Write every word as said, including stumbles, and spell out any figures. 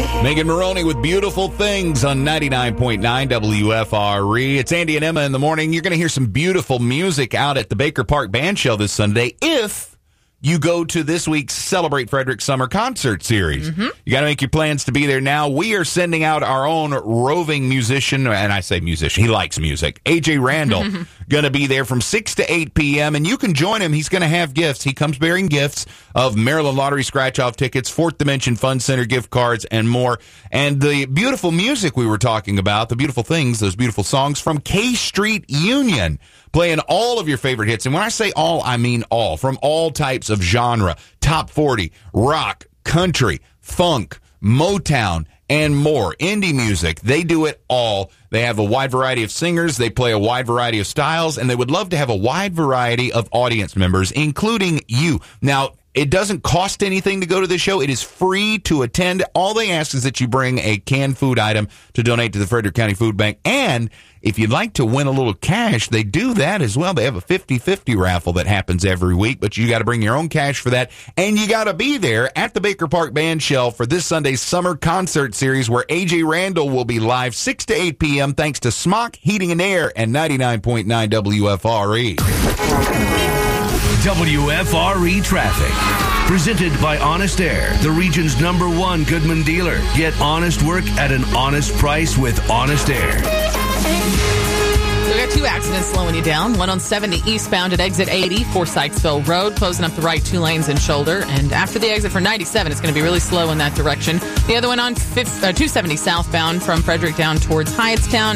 Megan Maroney with Beautiful Things on ninety-nine point nine W F R E. It's Andy and Emma in the morning. You're going to hear some beautiful music out at the Baker Park Band Shell this Sunday if you go to this week's Celebrate Frederick Summer Concert Series. Mm-hmm. You got to make your plans to be there now. We are sending out our own roving musician, and I say musician, he likes music, A J Randall, going to be there from six to eight p.m., and you can join him. He's going to have gifts. He comes bearing gifts of Maryland Lottery scratch-off tickets, Fourth Dimension Fun Center gift cards, and more. And the beautiful music we were talking about, the beautiful things, those beautiful songs from K Street Union, playing all of your favorite hits. And when I say all, I mean all, from all types of genre, top forty, rock, country, funk, Motown, and more. Indie music, they do it all. They have a wide variety of singers, they play a wide variety of styles, and they would love to have a wide variety of audience members, including you. Now, it doesn't cost anything to go to the show. It is free to attend. All they ask is that you bring a canned food item to donate to the Frederick County Food Bank. And if you'd like to win a little cash, they do that as well. They have a fifty-fifty raffle that happens every week, but you got to bring your own cash for that. And you got to be there at the Baker Park Band Shell for this Sunday's Summer Concert Series, where A J Randall will be live six to eight p.m. thanks to Smock Heating and Air and ninety-nine point nine W F R E. W F R E Traffic. Presented by Honest Air, the region's number one Goodman dealer. Get honest work at an honest price with Honest Air. We got two accidents slowing you down. One on seventy eastbound at exit eighty for Sykesville Road, closing up the right two lanes and shoulder. And after the exit for ninety-seven, it's going to be really slow in that direction. The other one on two seventy southbound from Frederick down towards Hyattstown.